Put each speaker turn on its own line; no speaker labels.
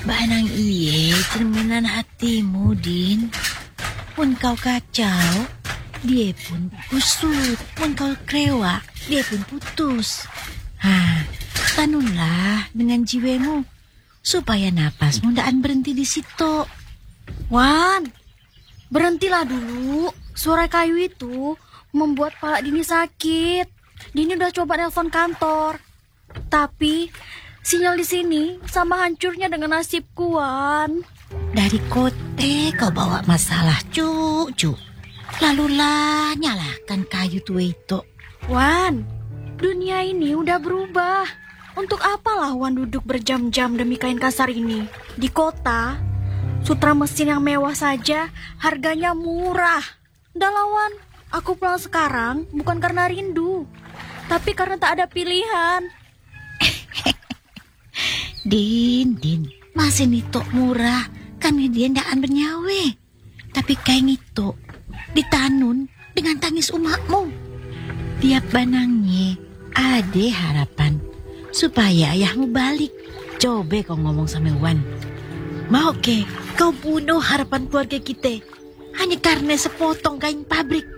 Banang iye cerminan hatimu, Din. Mun kau kacau, dia pun kusut. Mun kau krewa, dia pun putus. Tanunlah dengan jiwamu supaya napasmu ndaan berhenti di situ.
Wan, berhentilah dulu. Suara kayu itu membuat kepala Dini sakit. Dini udah coba nelpon kantor, tapi sinyal di sini sama hancurnya dengan nasibku, Wan.
Dari kote kau bawa masalah, cucu. Lalulah nyalahkan kayu tua itu.
Wan, dunia ini udah berubah. Untuk apalah Wan duduk berjam-jam demi kain kasar ini? Di kota, sutra mesin yang mewah saja harganya murah. Udah Wan, aku pulang sekarang bukan karena rindu, tapi karena tak ada pilihan.
Din, masih itu murah, kan dia ndaan bernyawe. Tapi kain itu ditanun dengan tangis umakmu. Tiap banangnya ada harapan supaya ayahmu balik. Coba kau ngomong sama Wan. Mau ke kau bunuh harapan keluarga kita hanya karena sepotong kain pabrik?